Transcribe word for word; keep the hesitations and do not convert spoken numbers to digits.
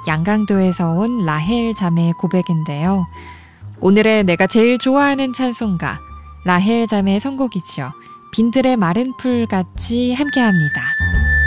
양강도에서 온 라헬 자매의 고백인데요. 오늘의 내가 제일 좋아하는 찬송가 라헬 자매의 선곡이죠. 빈들의 마른 풀같이 함께합니다.